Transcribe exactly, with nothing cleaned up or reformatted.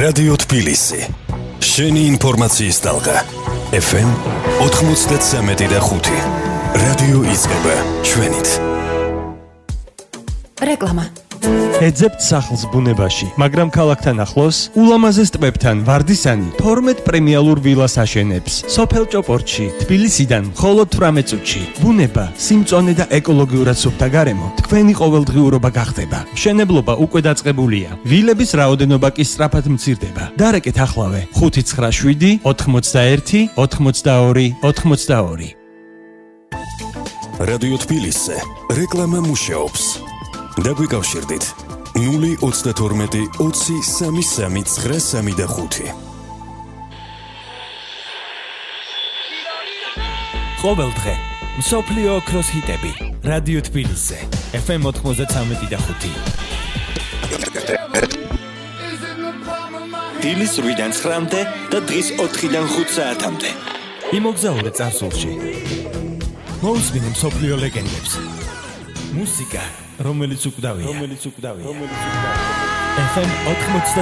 რადიო თბილისი. შენი ინფორმაციის ტალღა. ეფ ემ ოცდასამი და ხუთი. რადიო იწყება ჩვენით. რეკლამა. ეძებთ სახლს ბუნებაში, მაგრამ ქალაქთან ახლოს, ულამაზეს ტბებთან ვარდისანი თორმეტ პრემიალურ ვილას აშენებს. სოფელ ჭოპორტში, თბილისიდან მხოლოდ თვრამეტ წუთში. ბუნება, სიმწონე და ეკოლოგიურად სუფთა გარემო თქვენი ყოველდღიურობა გახდება. მშენებლობა უკვე დაწყებულია. ვილების რაოდენობა კი სწრაფად მცირდება. დარეკეთ ახლავე ხუთი ცხრა შვიდი ოთხმოცდაერთი ოთხმოცდაორი ოთხმოცდაორი. რადიო თბილისზე რეკლამა მუშაობს. დაგვიკავშირდით ნული ოცდათორმეტი ოცი სამი სამი ცხრა სამი და ხუთი. ყოველდღე მსოფლიო ოქროს ჰიტები რადიო თბილისზე ეფ ემ ოცდასამი და ხუთი. დილის ორი-დან ცხრამდე და დღის ოთხიდან ხუთ საათამდე. იმოგზაურე წარსულში. მოусმინე მსოფლიო ლეგენდებს. მუსიკა რომელიც უკვდავია. რომელიც უკვდავია. ეფ ემ ოცდაsamი